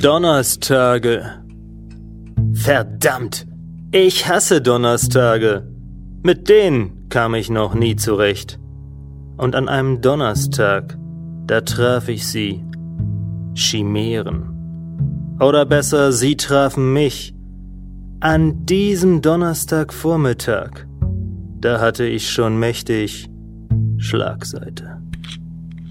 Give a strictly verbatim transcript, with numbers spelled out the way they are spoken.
Donnerstage. Verdammt, ich hasse Donnerstage. Mit denen kam ich noch nie zurecht. Und an einem Donnerstag, da traf ich sie, Chimären. Oder besser, sie trafen mich. An diesem Donnerstagvormittag, da hatte ich schon mächtig Schlagseite.